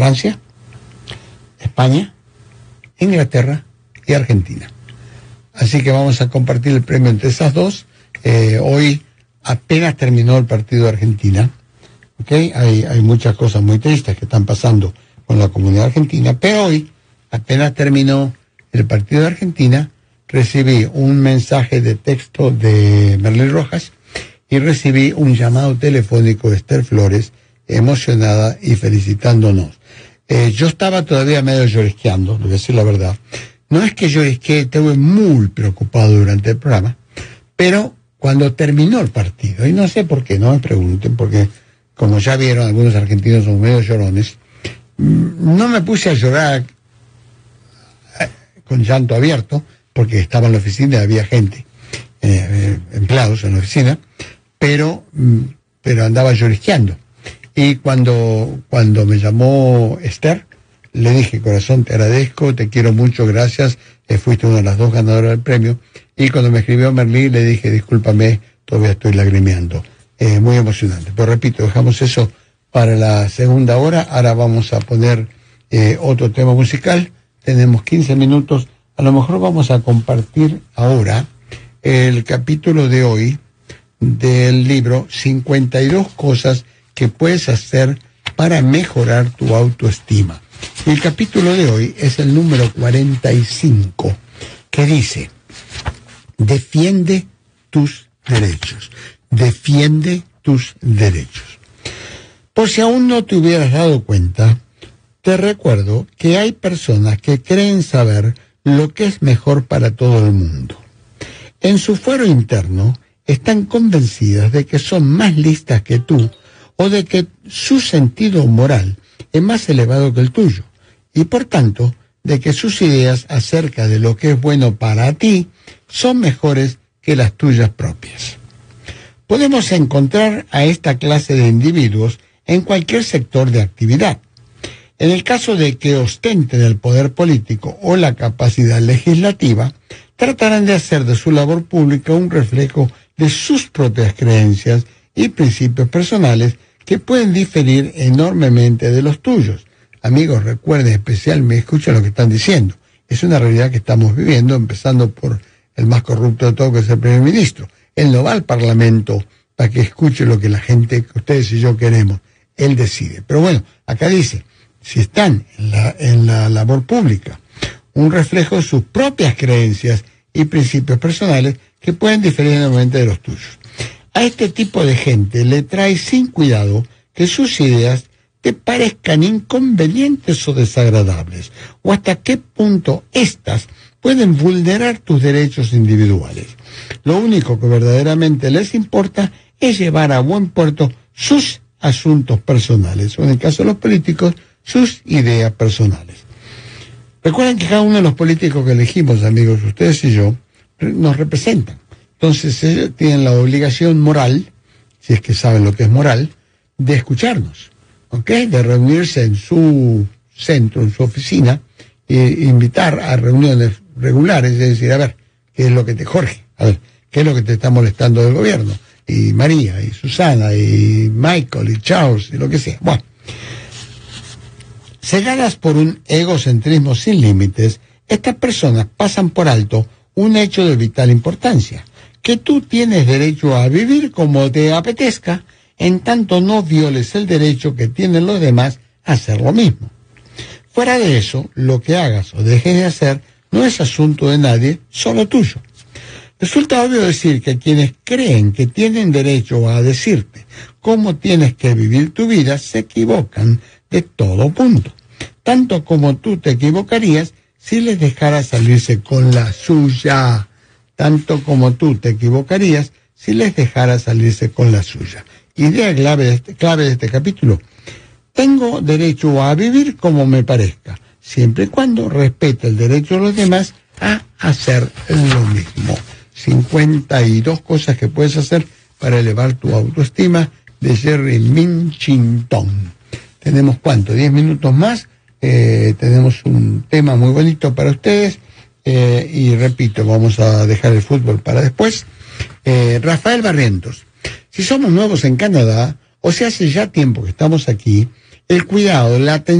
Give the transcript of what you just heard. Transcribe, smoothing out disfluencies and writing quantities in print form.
Francia, España, Inglaterra y Argentina. Así que vamos a compartir el premio entre esas dos. Hoy apenas terminó el partido de Argentina. ¿Okay? Hay muchas cosas muy tristes que están pasando con la comunidad argentina, pero hoy apenas terminó el partido de Argentina, recibí un mensaje de texto de Merly Rojas y recibí un llamado telefónico de Esther Flores, emocionada y felicitándonos. Yo estaba todavía medio llorisqueando, le voy a decir la verdad. No es que llorisqué, estuve muy preocupado durante el programa, pero cuando terminó el partido, y no sé por qué, no me pregunten, porque como ya vieron, algunos argentinos son medio llorones, no me puse a llorar con llanto abierto, porque estaba en la oficina y había gente, empleados en la oficina, pero andaba llorisqueando. Y cuando me llamó Esther, le dije: corazón, te agradezco, te quiero mucho, gracias, fuiste una de las dos ganadoras del premio. Y cuando me escribió Merly, le dije: discúlpame, todavía estoy lagrimeando. Muy emocionante. Pero repito, dejamos eso para la segunda hora. Ahora vamos a poner otro tema musical. Tenemos 15 minutos. A lo mejor vamos a compartir ahora el capítulo de hoy del libro 52 cosas que puedes hacer para mejorar tu autoestima. Y el capítulo de hoy es el número 45, que dice: defiende tus derechos. Defiende tus derechos. Por si aún no te hubieras dado cuenta, te recuerdo que hay personas que creen saber lo que es mejor para todo el mundo. En su fuero interno están convencidas de que son más listas que tú o de que su sentido moral es más elevado que el tuyo y por tanto de que sus ideas acerca de lo que es bueno para ti son mejores que las tuyas propias. Podemos encontrar a esta clase de individuos en cualquier sector de actividad. En el caso de que ostenten el poder político o la capacidad legislativa, tratarán de hacer de su labor pública un reflejo de sus propias creencias y principios personales que pueden diferir enormemente de los tuyos. Amigos, recuerden especialmente, escuchen lo que están diciendo. Es una realidad que estamos viviendo, empezando por el más corrupto de todo, que es el primer ministro. Él no va al Parlamento para que escuche lo que la gente, que ustedes y yo queremos. Él decide. Pero bueno, acá dice, si están en la labor pública, un reflejo de sus propias creencias y principios personales que pueden diferir enormemente de los tuyos. A este tipo de gente le trae sin cuidado que sus ideas te parezcan inconvenientes o desagradables, o hasta qué punto éstas pueden vulnerar tus derechos individuales. Lo único que verdaderamente les importa es llevar a buen puerto sus asuntos personales, o en el caso de los políticos, sus ideas personales. Recuerden que cada uno de los políticos que elegimos, amigos, ustedes y yo, nos representan. Entonces ellos tienen la obligación moral, si es que saben lo que es moral, de escucharnos, ¿ok? De reunirse en su centro, en su oficina, e invitar a reuniones regulares, es decir, a ver, ¿qué es lo que Jorge, a ver, qué es lo que te está molestando del gobierno? Y María, y Susana, y Michael, y Charles, y lo que sea. Bueno, cegadas por un egocentrismo sin límites, estas personas pasan por alto un hecho de vital importancia, que tú tienes derecho a vivir como te apetezca, en tanto no violes el derecho que tienen los demás a hacer lo mismo. Fuera de eso, lo que hagas o dejes de hacer no es asunto de nadie, solo tuyo. Resulta obvio decir que quienes creen que tienen derecho a decirte cómo tienes que vivir tu vida se equivocan de todo punto, tanto como tú te equivocarías si les dejaras salirse con la suya, tanto como tú te equivocarías si les dejaras salirse con la suya. Idea clave de este capítulo: tengo derecho a vivir como me parezca, siempre y cuando respete el derecho de los demás a hacer lo mismo. 52 cosas que puedes hacer para elevar tu autoestima, de Jerry Minchington. Tenemos ¿cuánto? 10 minutos más. Tenemos un tema muy bonito para ustedes. Y repito, vamos a dejar el fútbol para después. Rafael Barrientos: si somos nuevos en Canadá, o si hace ya tiempo que estamos aquí, el cuidado, la atención